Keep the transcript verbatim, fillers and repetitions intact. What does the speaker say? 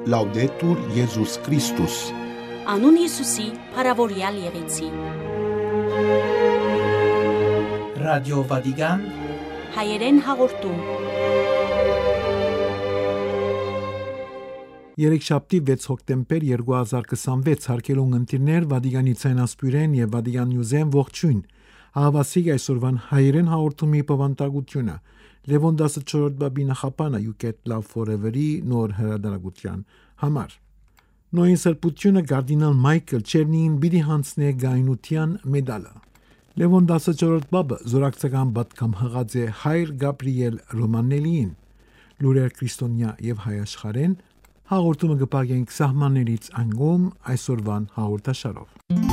Laudetur Jesus Christus. Անուն Հիսուսի, փառավորյալ եղեցի։ Ռադիո Վատիկան հայերեն հաղորդում։ Երեքշաբթի վեց հոկտեմբեր երկու հազար քսանվեց հարկելուն ընտիրներ Վատիկանի ցայնասպյուրեն եւ Վատիկան նյուզեն ողջույն։ Ահավասիկ այսօրվան հայերեն հաղորդումի բավանդակությունը Լևոն տասնչորրորդ բաբի նախապանը You Get Love Forever-ի նոր հրատարակության համար։ Նոյն սրբությունը կարդինալ Մայքլ Չերնին բիդի հանձնե գայնության մեդալը։ Լևոն տասնչորրորդ բաբը զորակցական պատգամ հղած է Հայր Գաբրիել Ռոմանելին, լուրեր քրիստոնյա եւ հայ աշխարհեն հաղորդումը կպագենք սահմաններից անգամ այսօրվան հաղորդաշարով։